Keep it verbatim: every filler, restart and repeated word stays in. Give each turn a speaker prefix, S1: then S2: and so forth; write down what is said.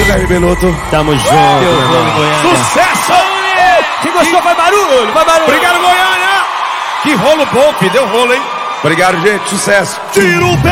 S1: Obrigado aí, Beloto.
S2: Tamo junto.
S3: Deu rolo em Goiânia.
S1: Sucesso!
S3: Quem gostou, vai barulho, vai barulho.
S1: Obrigado, Goiânia. Que rolo bom, filho. Deu rolo, hein? Obrigado, gente. Sucesso. Tira o pé.